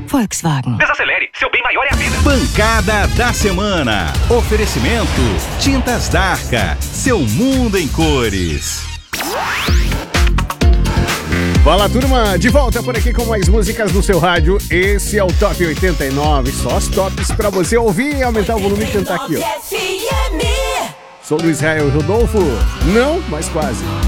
Volkswagen. Desacelere, seu bem maior é a vida. Bancada da semana. Oferecimento Tintas Darca, seu mundo em cores. Fala, turma, de volta por aqui com mais músicas no seu rádio. Esse é o Top 89, só os tops pra você ouvir e aumentar o volume e cantar aqui, ó. Sou do Israel Rodolfo, não, mas quase.